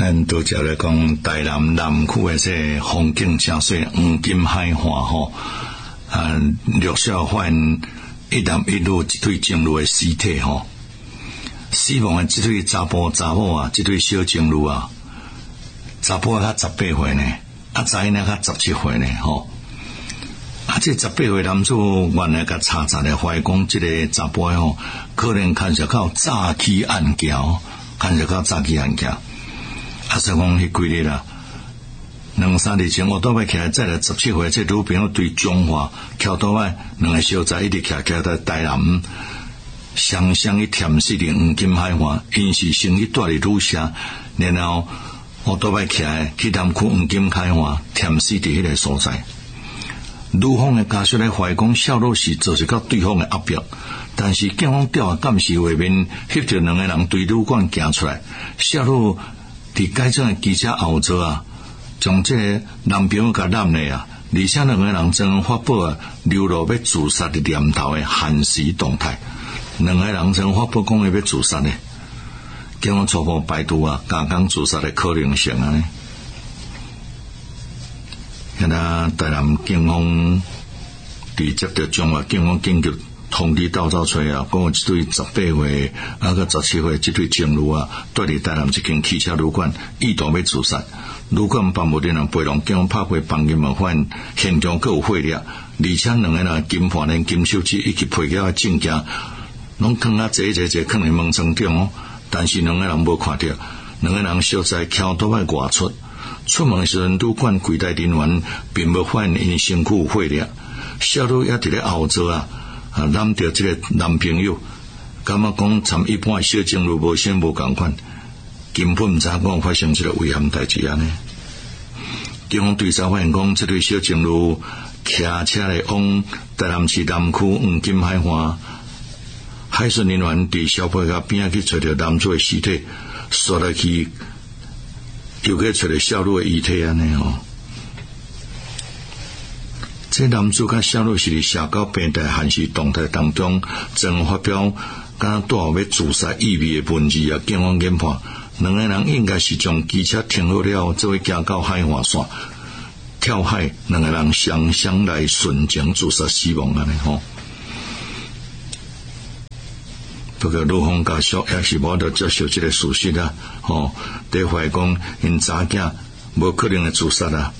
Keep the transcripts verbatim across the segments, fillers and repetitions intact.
咱拄则咧讲台南南区的这风景真水，黄金海岸吼，啊，陆小贩一男一女一对情侣的尸体吼，死亡的这对查甫查某啊，这对小情侣啊，查甫较十八岁呢，啊查囡仔较十七岁呢吼。啊，这十八岁男子原来甲查查咧怀疑讲，这个查甫吼，可能看着较早期案件，看着较早期案件。啊，所以讲迄几日啦，两三日前我倒摆起来，再来十七岁，这女朋友对中华桥倒摆两个小仔一直徛徛在台南，双双去舔死伫黄金海岸，因是先去住伫女社，然后我倒摆起来去南区黄金海岸舔死伫迄个所在。女方的家属咧怀疑讲，小女是做是到对方的压迫，但是警方调查监视画面翕着两个人对旅馆行出来，小女伫改装的机车后座啊，将这个男朋友甲揽咧啊，而且两个人曾发布啊流露要自杀的念头的限时动态，两个人曾发布讲要自杀咧，警方初步排除啊加工自杀的可能性啊。现在台南警方伫接到中华警方紧急通知到走出啊，讲有一对十八岁啊个十七岁这对情侣啊，住伫台南一间汽车旅馆，意图要自杀。旅馆房务人员陪同警方拍开房间门，发现现场各有火力，而且两个人金盘链、金手指以及皮夹的证件，拢放啊坐坐坐放伫门窗顶哦。但是两个人无看到，两个人小在桥倒摆外出。出门时阵，旅馆柜台人员并无发现因身躯有火力，小女也伫咧后座啊，啊揽着这个男朋友，感觉讲参一般小情侣无啥无共款，根本毋知讲发生这个危险代志安尼。警方调查发现讲，这对小情侣骑车来往台南市南区黄金海岸，海巡人员伫小坡甲边仔去找到男子的尸体，刷落去。又去找到小女的遗体安尼吼，这男子甲小女是伫社交平台限时动态当中，曾发表敢带有要自杀意味的文字啊。警方研判，两个人应该是将机车停好了，做伙行到海岸线跳海，两个人双双来殉情自杀死亡安尼吼。不过，女方家属也是无得接受这个事实啊！吼，在怀疑讲因查囝无可能会自杀啊。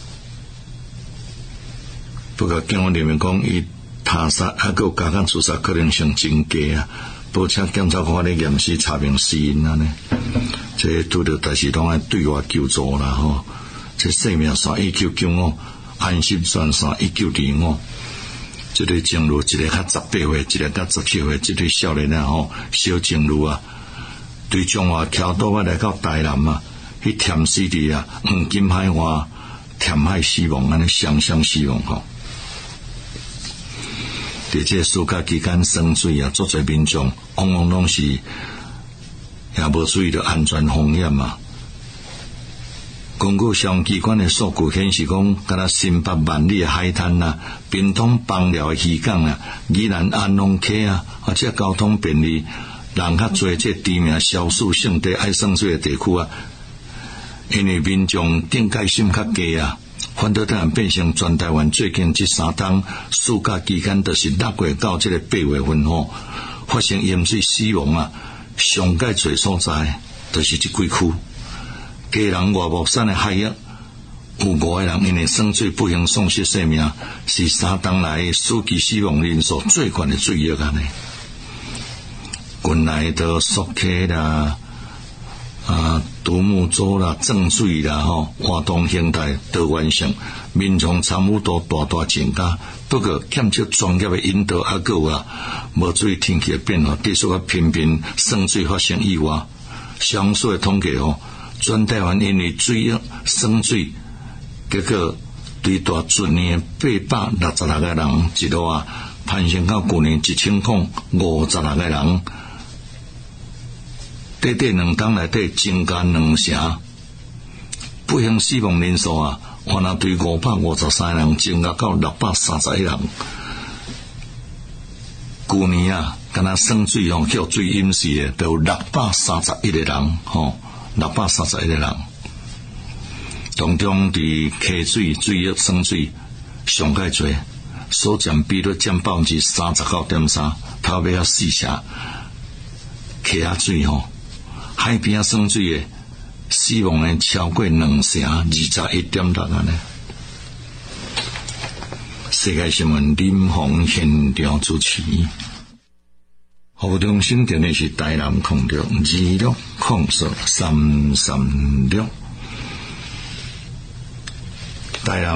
不过，警方认为讲伊他杀还佫有加工自杀可能性真低啊！而且检察官咧验尸查明死因啊呢，这拄着代志拢爱对外求助啦吼。这生命线一九九五，安心专线一九二五。这对情侣，一个较十八岁，一个较十七岁，这对少年啊吼，小情侣啊，对中华桥倒摆来到台南啊，去舔死伫啊黄金海岸舔海死亡，安尼双双死亡吼。伫这暑假期间生水啊，足侪民众往往拢是也无注意到安全风险啊。根据消防机关的数据显示，讲敢若新北万里的海滩啊，屏东枋寮的渔港啊，宜兰安龙溪啊，而且交通便利，人较侪这知名消暑胜地爱耍水的地区啊，因为民众警戒心较低啊，反倒突然变成全台湾最近这三冬暑假期间，就是六月到这个八月份吼，发生淹水死亡啊，上界侪所在，就是这几区。家人外木山的海域，有五个人因为耍水不幸丧失性命，是三冬来暑期死亡人数最悬的水域安尼。近来的溯溪啦、啊独木舟啦、正水啦、吼活动形态多元性，民众参与度大大增加。不过欠缺专业的引导，还有啊，无注意天气的变化，继续啊频频耍水发生意外。详细的统计吼。全台湾因为水域耍水，结果对大一年八百六十六个人一路啊，攀升到去年一千零五十六个人，短短两冬内底增加两成，不幸死亡人数啊，原来对五百五十三人增加到六百三十一人。去年啊，敢若耍水吼叫最淹死的，都有六百三十一个人吼。六百三十一个人， 当中伫溪水、水域、酸水上介侪，所占比率占百分之三十九点三，头尾啊四成。溪啊水吼，海边啊酸水诶，死亡诶超过两成，二十一点六安尼。世界新闻林鸿现场主持。河中新店的是台南控六二六控数三三六。台南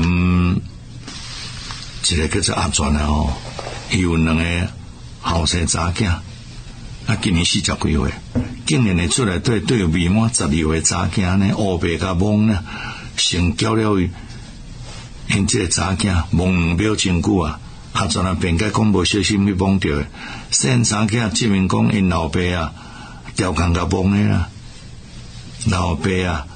一个叫做阿全啊吼，伊有两个后生查囝，啊今年四十几岁，今年的出来对对未满十二岁查囝呢，乌白甲懵呢，成交了因这个查囝懵两秒真久啊。阿全啊，辩解讲无小心去摸着的，现查囝证明讲因老爸啊，调工甲摸的啦，老爸啊，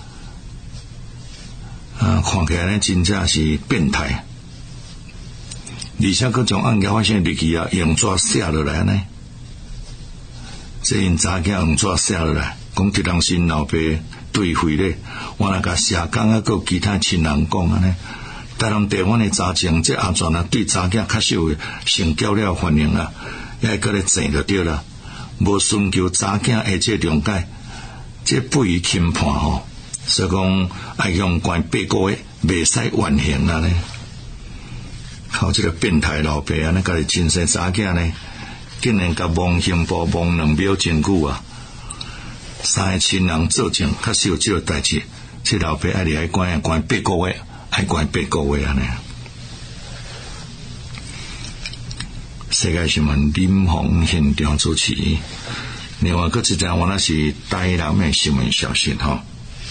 啊看起来呢真正是变态，而且佮将案件发生日期啊用纸写落来呢，这因查囝用纸写落来，讲这人是因老爸对毁咧，我那甲社工啊，佮其他亲人讲安尼。台南地方的查证，这阿全啊对查囝确实有成交了反应啊，也搁咧整就对啦，无寻求查囝的这谅解，这不予轻判吼。所以讲爱用关八个月，袂使完刑啊呢。靠这个变态老爸啊，那家己亲生查囝呢，竟然甲蒙刑部蒙两秒真久啊！三个亲人作证，确实有这个代志，这老爸爱离开关啊关八个月。爱关八个月安尼。世界新闻林鸿现场主持。另外，搁一条我那是台南的新闻消息吼。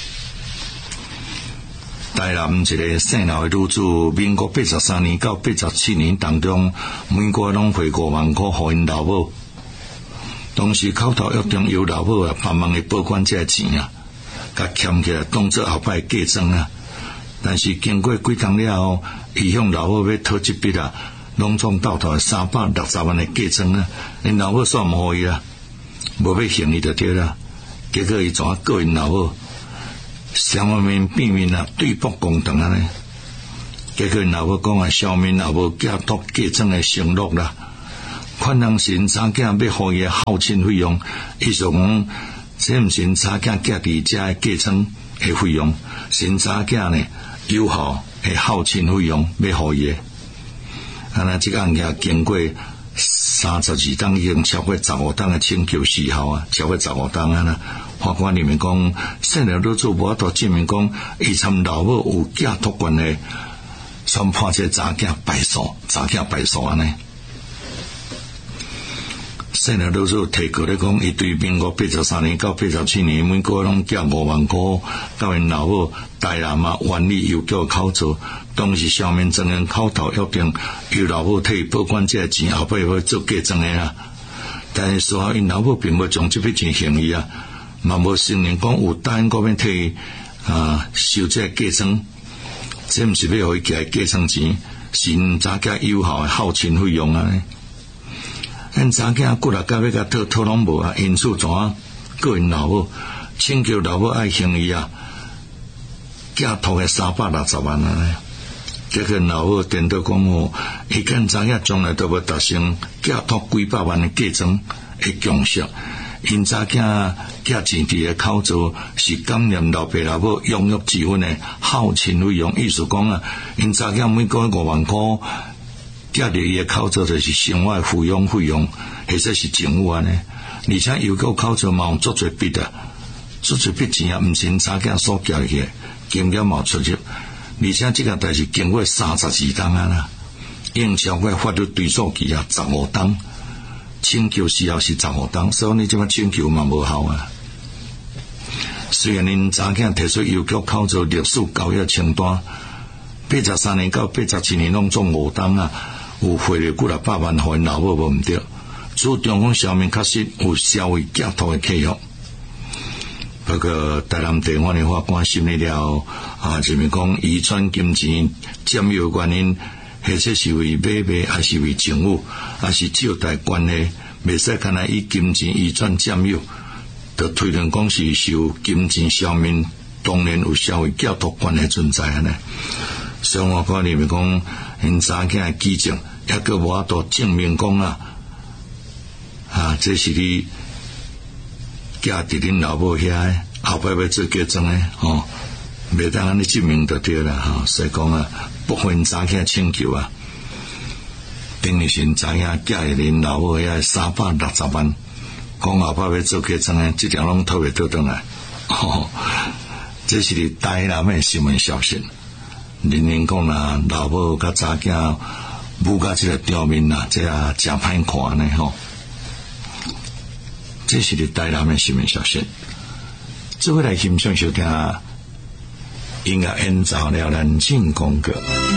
台南一个姓刘的女子，民国八十三年到八十七年当中，每个月拢汇五万块互因老母。当时口头约定由老母啊帮忙去保管这钱啊，甲欠起来当做后摆嫁妆啊。但是经过几天了后，伊向老母要讨这笔啊，拢总到头三百六十万的嫁妆啊，因老母煞唔予伊啊，无要还伊就对啦。结果伊怎啊告因老母，双方面变面啊，对簿公堂啊呢。结果因老母讲啊，小明老母寄托嫁妆的承诺啦，款人是因查囝要互伊的孝亲费用，伊就讲这毋是因查囝寄伫遮的嫁妆的费用，是因查囝呢。有效的孝亲费用要互伊的，啊那这个案件经过三十二档，已经超过十五档的请求时效啊，超过十五档啊啦。法官里面讲，姓刘女子无法度证明讲，伊参老母有寄托关系，宣判这查囝败诉，查囝败诉安尼。姓刘女子提过咧讲，伊对民国八十三年到八十七年，每个月拢寄五万块到因老母台南啊万里邮局口座，当时上面证人口头约定，由老母替保管这钱，后摆要做嫁妆的啊。但是随后因老母并无将这笔钱还伊啊，嘛无承认讲有答应嗰边替啊收这嫁妆，这毋是要互伊寄嫁妆钱，是因查囝有效的孝亲费用啊。因查囝骨力甲要甲讨讨拢无啊，因此怎啊告因老母，请求老母爱还伊啊，寄托的三百六十万啊。结果老母颠倒讲哦，伊跟查囝将来都要达成寄托几百万的嫁妆的共识。因查囝寄钱伫个口座是感念老爸老母养育之恩的孝亲费用，意思讲啊，因查囝每个月五万块。寄伫伊个口座就是生活抚养费用，或者是政府安尼，而且邮局口座嘛有足侪笔啊，足侪笔钱啊，毋是因查囝所寄去，金额嘛出入，而且即个代志经过三十二档啊啦，已经超过法律追诉期啊十五档，请求时效是十五档，所以你即摆请求嘛无效啊。虽然因查囝提出邮局口座历史交易清单，八十三年到八十七年拢总五档啊。有汇了几六百万互因老母无毋对，主张讲上面确实有消费寄托的契约。不过台南地方的法官审理了啊，就是讲遗传金钱占有原因，或者是为买卖，还是为政府，还是借贷关系，袂使干那以金钱遗传占有，就推论讲是受金钱上面当然有社会教导关系存在啊呢。所以我看你们讲，因查囝的基情，抑个无法度证明讲啊，啊，这是你嫁伫恁老母遐，后摆要做嫁妆诶，吼，袂当安尼证明就对啦，吼。所以讲啊，不分查囝请求啊，等于是查囝嫁伫恁老母遐三百六十万，讲后摆要做嫁妆诶，这条拢偷袂倒转来，吼。这是你台南的新闻消息。人人讲啦，老母甲查囝舞甲这个场面啦，这也真歹看呢吼。这是你台南的新闻消息。这回来欣赏收听音乐演奏了南京广歌。